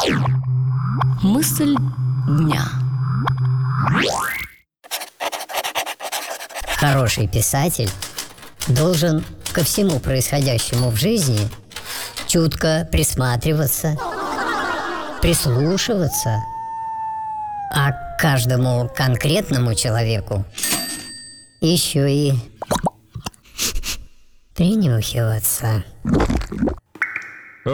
Мысль дня. Хороший писатель должен ко всему происходящему в жизни чутко присматриваться, прислушиваться, а к каждому конкретному человеку еще и принюхиваться.